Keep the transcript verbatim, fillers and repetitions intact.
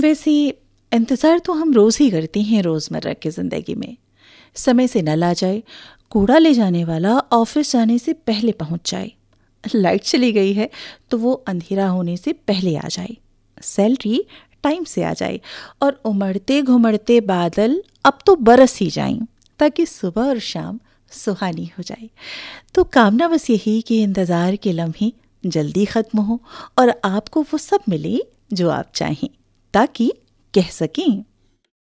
वैसे इंतज़ार तो हम रोज़ ही करते हैं रोज़मर्रा की ज़िंदगी में। समय से नल आ जाए, कूड़ा ले जाने वाला ऑफिस जाने से पहले पहुंच जाए, लाइट चली गई है तो वो अंधेरा होने से पहले आ जाए, सैलरी टाइम से आ जाए और उमड़ते घुमड़ते बादल अब तो बरस ही जाएं ताकि सुबह और शाम सुहानी हो जाए। तो कामना बस यही कि इंतज़ार के लम्हे जल्दी ख़त्म हो और आपको वो सब मिले जो आप चाहें, ताकि कह सकें